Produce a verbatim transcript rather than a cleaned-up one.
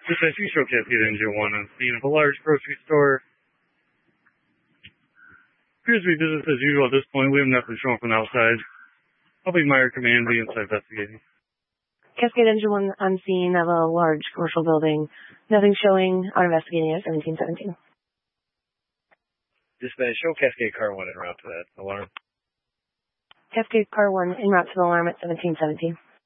Dispatch, you show Cascade Engine one on scene of a large grocery store. Appears to be business as usual at this point. We have nothing showing from the outside. Probably Meyer Command be inside investigating. Cascade Engine one on scene of a large commercial building. Nothing showing on investigating at seventeen seventeen. Dispatch, show Cascade Car one en route to that alarm. Cascade Car one en route to the alarm at seventeen seventeen.